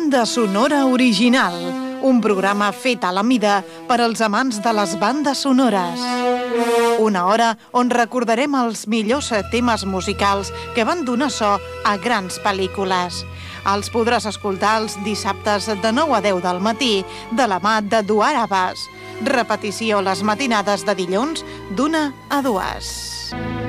Banda sonora original, un programa fet a la mida per als amants de les bandes sonores. Una hora on recordarem els millors temes musicals que van donar so a grans pel·lícules. Els podràs escoltar els dissabtes de 9 a 10 del matí de la mà de Duar Abbas. Repetició les matinades de dilluns d'1 a 2.